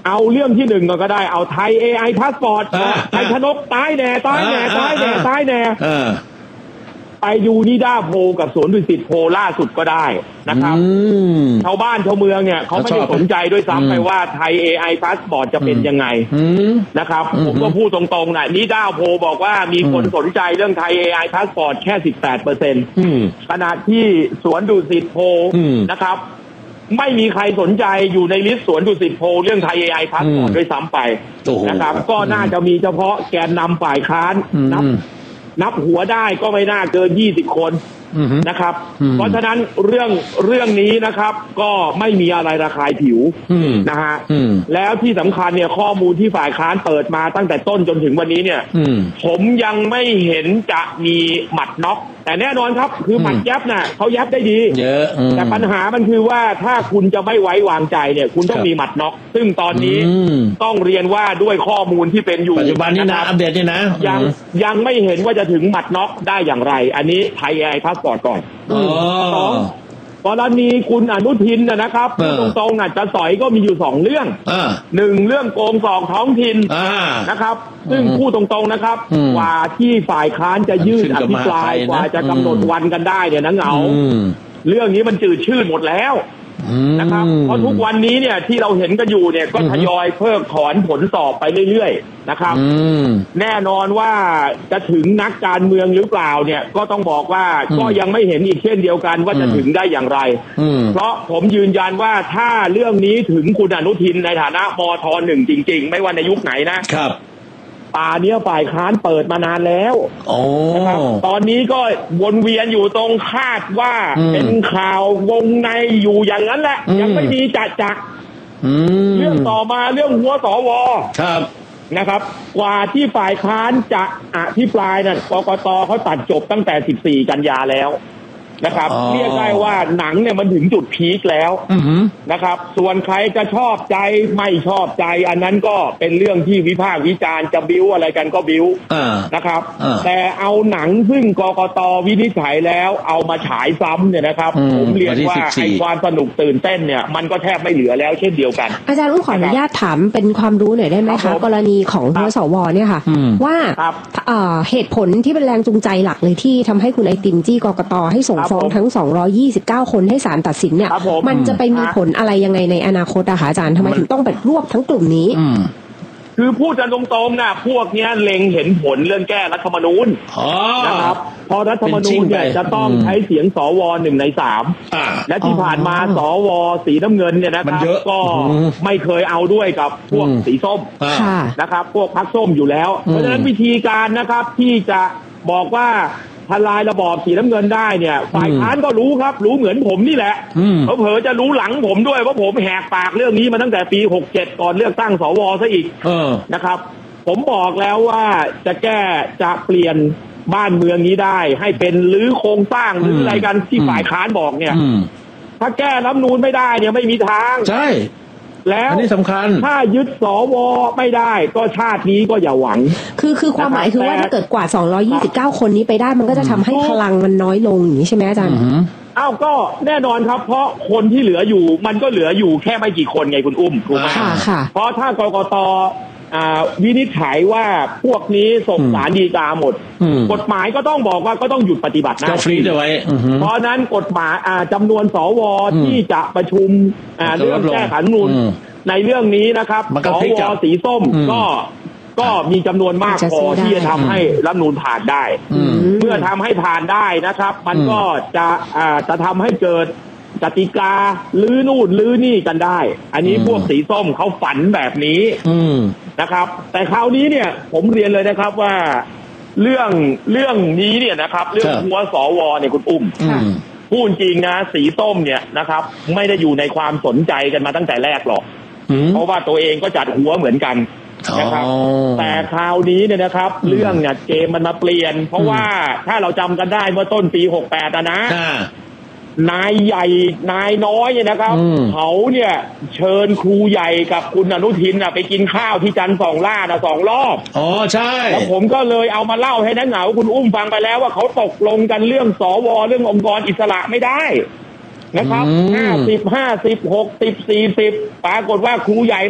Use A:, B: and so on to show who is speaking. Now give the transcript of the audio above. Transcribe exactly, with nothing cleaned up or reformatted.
A: เอาเรื่องที่หนึ่งก็ได้เอาไทย เอ ไอ Passport ไทยชนกตายแน่ตายแน่ตายแน่ตายแน่ไปดูนิด้าโพกับสวนดุสิตโพล่าสุดก็ได้นะครับชาวบ้านชาวเมืองเนี่ยเขาไม่ได้สนใจด้วยซ้ำไปว่าไทย เอ ไอ Passport จะเป็นยังไงนะครับผมก็พูดตรงๆนะนิด้าโพบอกว่ามีคนสนใจเรื่องไทย เอ ไอ Passport แค่ สิบแปดเปอร์เซ็นต์ ขณะที่สวนดุสิตโพนะครับไม่มีใครสนใจอยู่ในลิสต์สวนดุสิตโพเรื่องไทย เอ ไอ Passport ด้วยซ้ำไปนะครับก็น่าจะมีเฉพาะแกนนำฝ่ายค้านนับนับหัวได้ก็ไม่น่าเกินยี่สิบคนนะครับเพราะฉะนั้นเรื่องเรื่องนี้นะครับก็ไม่มีอะไรระคายผิวนะฮะแล้วที่สำคัญเนี่ยข้อมูลที่ฝ่ายค้านเปิดมาตั้งแต่ต้นจนถึงวันนี้เนี่ยผมยังไม่เห็นจะมีหมัดน็อกแต่แน่นอนครับคือหมัดยับน่ะเขายับได้ดีเยอะแต่ปัญหามันคือว่าถ้าคุณจะไม่ไว้วางใจเนี่ยคุณต้องมีหมัดน็อกซึ่งตอนนี้ต้องเรียนว่าด้วยข้อมูลที่เป็นอยู่
B: ปัจจุบันนี้นะอัปเดตนี่นะ
A: ยังยังไม่เห็นว่าจะถึงหมัดน็อกได้อย่างไรอันนี้ไทย เอ ไอ Passport ก่อนสองกรณีคุณอนุทินนะครับตรงๆน่ะจะสอยก็มีอยู่สองเรื่องหนึ่งเรื่องโกงสอกท้องถิ่นนะครับซึ่งพูดตรงๆนะครับกว่าที่ฝ่ายค้านจะยื่นอภิปรายกว่าจะกำหนดวันกันได้เนี่ยนะเหงาเรื่องนี้มันจืดชืดหมดแล้วนะครับเพราะทุกวันนี้เนี่ยที่เราเห็นกันอยู่เนี่ยก็ทยอยเพิกถอนผลสอบไปเรื่อยๆนะครับแน่นอนว่าจะถึงนักการเมืองหรือเปล่าเนี่ยก็ต้องบอกว่าก็ยังไม่เห็นอีกเช่นเดียวกันว่าจะถึงได้อย่างไรเพราะผมยืนยันว่าถ้าเรื่องนี้ถึงคุณอนุทินในฐานะมท.หนึ่งจริงๆไม่ว่าในยุคไหนนะครับป่าเนี้ยฝ่ายค้านเปิดมานานแล้วนะครับตอนนี้ก็วนเวียนอยู่ตรงคาดว่าเป็นข่าววงในอยู่อย่างนั้นแหละยังไม่มีจัดจักเรื่องต่อมาเรื่องหัวสวครับนะครับกว่าที่ฝ่ายค้านจะอภิปรายนั่นกกตเขาตัดจบตั้งแต่สิบสี่กันยาแล้วนะครับเรียกได้ว่าหนังเนี่ยมันถึงจุดพีคแล้วนะครับส่วนใครจะชอบใจไม่ชอบใจอันนั้นก็เป็นเรื่องที่วิพากษ์วิจารณ์จะบิ้วอะไรกันก็บิ้วนะครับแต่เอาหนังซึ่งกกตวินิจฉัยแล้วเอามาฉายซ้ำเนี่ยนะครับผมเรียนว่าไอ้ความสนุกตื่นเต้นเนี่ยมันก็แทบไม่เหลือแล้วเช่นเดียวกัน
C: อาจารย์อุ้มขออนุญาตถามเป็นความรู้หน่อยได้ไหมคะกรณีของทสวเนี่ยค่ะว่าเหตุผลที่เป็นแรงจูงใจหลักเลยที่ทำให้คุณไอติมจี้กกตให้ส่งฟ้องทั้งสองร้อยยี่สิบเก้าคนให้ศาลตัดสินเนี่ยมันจะไปมีผลอะไรยังไงในอนาคตอะคะอาจารย์ทำไมถึงต้องแบบรวบทั้งกลุ่มนี้
A: คือพูดกันตรงๆนะพวกเนี้ยเล็งเห็นผลเรื่องแก้รัฐธรรมนูญนะครับพอรัฐธรรมนูญเนี่ยจะต้องใช้เสียงสวหนึ่งในสามและที่ผ่านมาสวสีน้ำเงินเนี่ยนะครับก็ไม่เคยเอาด้วยกับพวกสีส้มนะครับพวกพรรคส้มอยู่แล้วเพราะฉะนั้นวิธีการนะครับที่จะบอกว่าทลายระบอบสีน้ำเงินได้เนี่ยฝ่ายค้านก็รู้ครับรู้เหมือนผมนี่แหละเขาเผลอจะรู้หลังผมด้วยว่าผมแหกปากเรื่องนี้มาตั้งแต่ปีหกเจ็ดก่อนเลือกตั้งสวซะอีกนะครับผมบอกแล้วว่าจะแก้จะเปลี่ยนบ้านเมืองนี้ได้ให้เป็นรื้อโครงสร้างหรืออะไรกันที่ฝ่ายค้านบอกเนี่ยถ้าแก้รัฐธรรมนูญไม่ได้เนี่ยไม่มีทาง
B: ใช่
A: แล้ว
B: นี่สำคัญ
A: ถ้ายึดสวไม่ได้ก็ชาตินี้ก็อย่าหวัง
C: คือคือความหมายคือว่าถ้าเกิดกว่าสองร้อยยี่สิบเก้าคนนี้ไปได้มันก็จะทำให้พลังมันน้อยลงอย่างนี้ใช่ไหมอาจารย์
A: อ้าวก็แน่นอนครับเพราะคนที่เหลืออยู่มันก็เหลืออยู่แค่ไม่กี่คนไงคุณอุ้มถูกไหมเพราะถ้ากกตวินิจฉัยว่าพวกนี้ส่งศาลฎีกาหมดกฎหมายก็ต้องบอกว่าก็ต้องหยุดปฏิบัติหน้าที่
B: ไว้
A: เพราะนั้นกฎหมายจำนวนสวที่จะประชุมเรื่องแก้ไขรัฐธรรมนูญในเรื่องนี้นะครับสวสีส้มก็ก็มีจำนวนมากพอที่จะทำให้รัฐธรรมนูญผ่านได้เมื่อทำให้ผ่านได้นะครับมันก็จะจะทำให้เกิดกติกาลื้อนู่นลื้อนี่กันได้อันนี้พวกสีส้มเขาฝันแบบนี้นะครับแต่คราวนี้เนี่ยผมเรียนเลยนะครับว่าเรื่องเรื่องนี้เนี่ยนะครับเรื่องหัวสวเนี่ยคุณอุ้มพูดจริงนะสีส้มเนี่ยนะครับไม่ได้อยู่ในความสนใจกันมาตั้งแต่แรกหรอกเพราะว่าตัวเองก็จัดหัวเหมือนกันนะครับแต่คราวนี้เนี่ยนะครับเรื่องเนี่ยเกมมันมาเปลี่ยนเพราะว่าถ้าเราจำกันได้เมื่อต้นปีหกแปดนะนายใหญ่นายน้อยเนี่ยนะครับเขาเนี่ยเชิญครูใหญ่กับคุณอนุทินไปกินข้าวที่จันทร์สองล่านะสองรอบ
B: อ๋อใช่
A: แล้วผมก็เลยเอามาเล่าให้นักเหงาคุณอุ้มฟังไปแล้วว่าเขาตกลงกันเรื่องสวเรื่ององค์กรอิสระไม่ได้นะครับห้าสิบห้าสิบหกสิบสี่สิบปรากฏว่าครูใหญ่